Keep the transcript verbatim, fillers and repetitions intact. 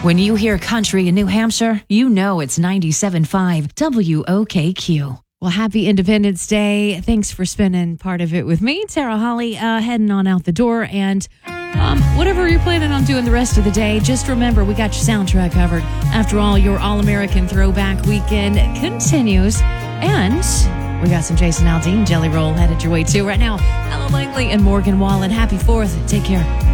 When you hear country in New Hampshire, you know it's ninety-seven point five W O K Q. Well, happy Independence Day. Thanks for spending part of it with me, Tara Holly, uh, heading on out the door. And um, whatever you're planning on doing the rest of the day, just remember we got your soundtrack covered. After all, your All-American Throwback Weekend continues. And we got some Jason Aldean Jelly Roll headed your way too. Right now, Ella Langley and Morgan Wallen. Happy fourth. Take care.